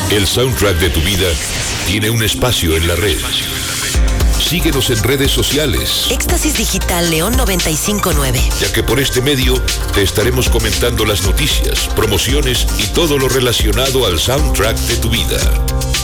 El soundtrack de tu vida tiene un espacio en la red. Síguenos en redes sociales. Éxtasis Digital León 95.9. Ya que por este medio te estaremos comentando las noticias, promociones y todo lo relacionado al soundtrack de tu vida.